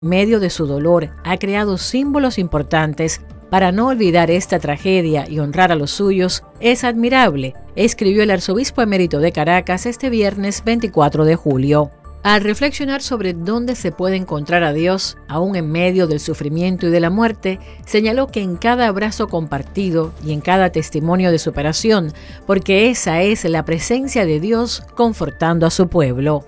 En medio de su dolor, ha creado símbolos importantes para no olvidar esta tragedia y honrar a los suyos. Es admirable, escribió el arzobispo emérito de Caracas este viernes 24 de julio. Al reflexionar sobre dónde se puede encontrar a Dios, aún en medio del sufrimiento y de la muerte, señaló que en cada abrazo compartido y en cada testimonio de superación, porque esa es la presencia de Dios confortando a su pueblo.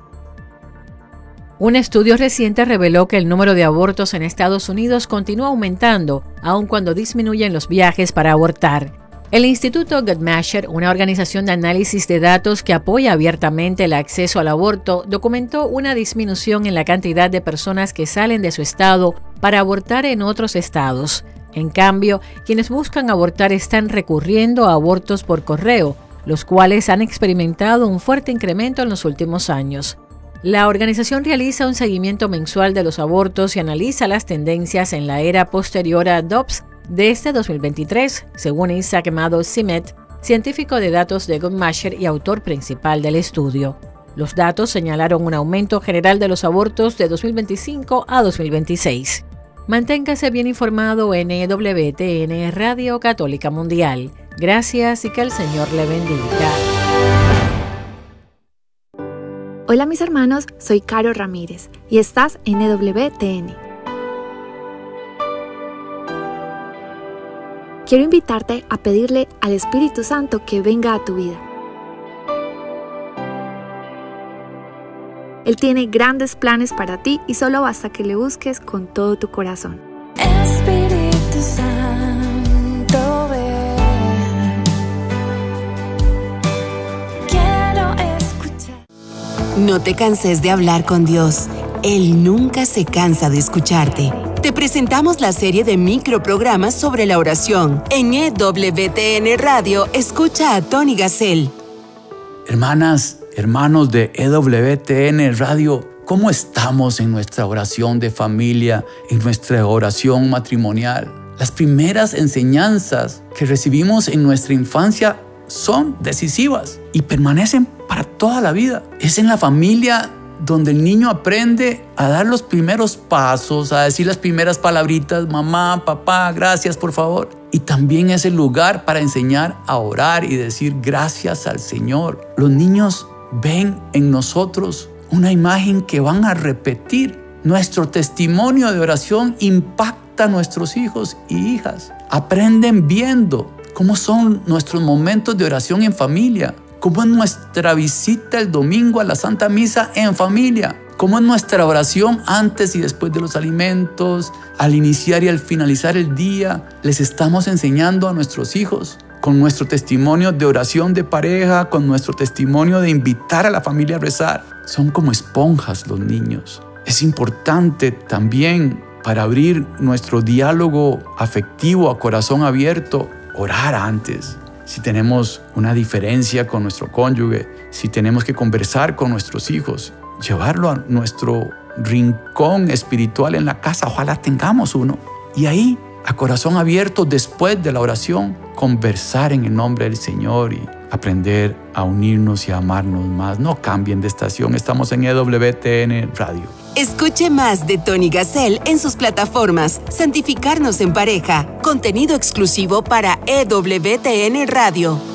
Un estudio reciente reveló que el número de abortos en Estados Unidos continúa aumentando, aun cuando disminuyen los viajes para abortar. El Instituto Guttmacher, una organización de análisis de datos que apoya abiertamente el acceso al aborto, documentó una disminución en la cantidad de personas que salen de su estado para abortar en otros estados. En cambio, quienes buscan abortar están recurriendo a abortos por correo, los cuales han experimentado un fuerte incremento en los últimos años. La organización realiza un seguimiento mensual de los abortos y analiza las tendencias en la era posterior a Dobbs de este 2023, según Isaac Mado-Simet, científico de datos de Guttmacher y autor principal del estudio. Los datos señalaron un aumento general de los abortos de 2025 a 2026. Manténgase bien informado en EWTN Radio Católica Mundial. Gracias y que el Señor le bendiga. Hola mis hermanos, soy Caro Ramírez y estás en EWTN. Quiero invitarte a pedirle al Espíritu Santo que venga a tu vida. Él tiene grandes planes para ti y solo basta que le busques con todo tu corazón. Espíritu Santo, ven. Quiero escuchar. No te canses de hablar con Dios. Él nunca se cansa de escucharte. Te presentamos la serie de microprogramas sobre la oración. En EWTN Radio, escucha a Tony Gassel. Hermanas, hermanos de EWTN Radio, ¿cómo estamos en nuestra oración de familia, en nuestra oración matrimonial? Las primeras enseñanzas que recibimos en nuestra infancia son decisivas y permanecen para toda la vida. Es en la familia donde el niño aprende a dar los primeros pasos, a decir las primeras palabritas, mamá, papá, gracias, por favor. Y también es el lugar para enseñar a orar y decir gracias al Señor. Los niños ven en nosotros una imagen que van a repetir. Nuestro testimonio de oración impacta a nuestros hijos y hijas. Aprenden viendo cómo son nuestros momentos de oración en familia. Cómo es nuestra visita el domingo a la Santa Misa en familia. Cómo es nuestra oración antes y después de los alimentos, al iniciar y al finalizar el día. Les estamos enseñando a nuestros hijos con nuestro testimonio de oración de pareja, con nuestro testimonio de invitar a la familia a rezar. Son como esponjas los niños. Es importante también para abrir nuestro diálogo afectivo a corazón abierto, orar antes. Si tenemos una diferencia con nuestro cónyuge, si tenemos que conversar con nuestros hijos, llevarlo a nuestro rincón espiritual en la casa, ojalá tengamos uno. Y ahí, a corazón abierto, después de la oración, conversar en el nombre del Señor y aprender a unirnos y a amarnos más. No cambien de estación, estamos en EWTN Radio. Escuche más de Tony Gassel en sus plataformas Santificarnos en Pareja, contenido exclusivo para EWTN Radio.